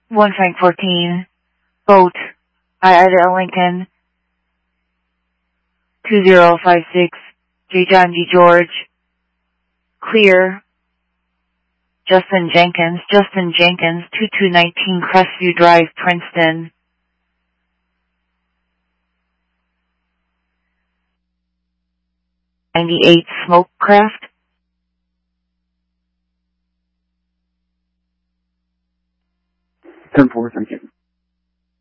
1 Frank 14. Boat. I. Ida Lincoln. 2056. J. John G. George. Clear. Justin Jenkins. 2219 Crestview Drive, Princeton. 98 Smokecraft. Ten 4, thank you.